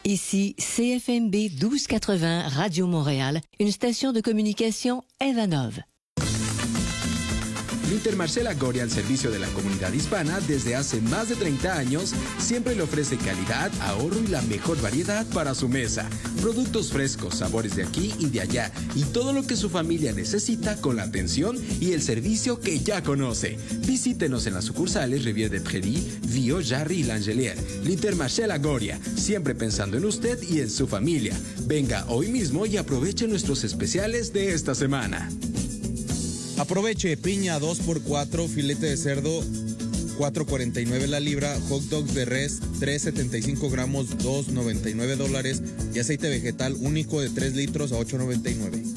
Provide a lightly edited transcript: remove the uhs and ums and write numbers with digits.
Ici CFMB 1280 Radio Montréal, une station de communication Evanov. Intermarché La Goria, al servicio de la comunidad hispana desde hace más de 30 años, siempre le ofrece calidad, ahorro y la mejor variedad para su mesa. Productos frescos, sabores de aquí y de allá, y todo lo que su familia necesita con la atención y el servicio que ya conoce. Visítenos en las sucursales Rivière de Prairie, Vieux, Jarry y L'Angelière. Intermarché La Goria, siempre pensando en usted y en su familia. Venga hoy mismo y aproveche nuestros especiales de esta semana. Aproveche piña 2x4, filete de cerdo 4.49 la libra, hot dogs de res 3.75 gramos, $2.99 y aceite vegetal único de 3 litros a $8.99.